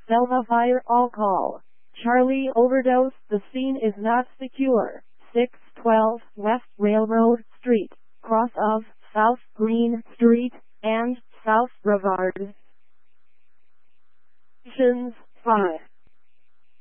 Selma fire all call. Charlie overdose. The scene is not secure. 612 West Railroad Street, cross of South Green Street and South Brevard. 5.